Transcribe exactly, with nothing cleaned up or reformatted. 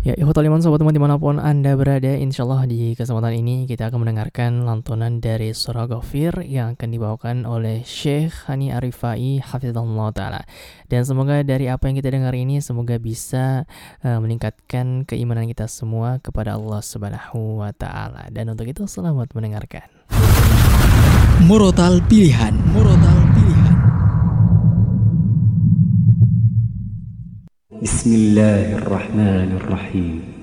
Ya, ikhwatul iman, sobat teman dimanapun Anda berada, insyaallah di kesempatan ini kita akan mendengarkan lantunan dari surah Ghafir yang akan dibawakan oleh Syekh Hani Arifai hafizahullah ta'ala. Dan semoga dari apa yang kita dengar ini semoga bisa uh, meningkatkan keimanan kita semua kepada Allah Subhanahu wa ta'ala. Dan untuk itu selamat mendengarkan. Murotal pilihan, murotal pilihan. Bismillahirrahmanirrahim.